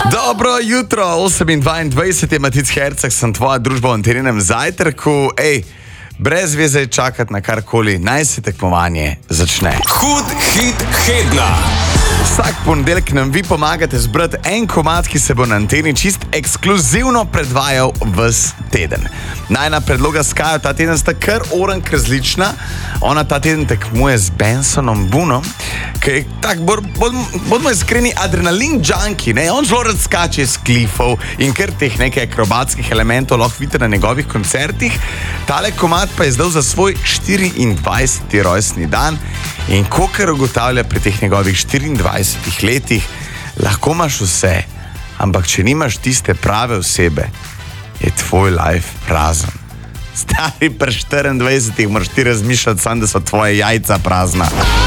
Dobro jutro, 28 je Matic Herceg, sem tvoja družba v Anteninem zajtrku. Brez veze čakati na karkoli, naj se tekmovanje začne. Hud hit tedna. Vsak ponedeljek nam vi pomagate zbrati en komad, ki se bo na Anteni čist ekskluzivno predvajal ves teden. Najna predloga Skajo ta teden sta kar orank različna. Ona ta teden tekmuje z Bensonom Boonom, ki je tak, bodimo iskreni, adrenalin junkie, ne? On zelo rad skače z klifov in kar teh nekaj akrobatskih elementov lahko vidite na njegovih koncertih. Tale komad pa je zdal za svoj 24. rojstni dan in kokar ugotavlja pri teh njegovih 24 letih, lahko imaš vse, ampak če nimaš tiste prave osebe, je tvoj life prazen. Stari pri 24 moraš ti razmišljati sam, da so tvoje jajca prazna.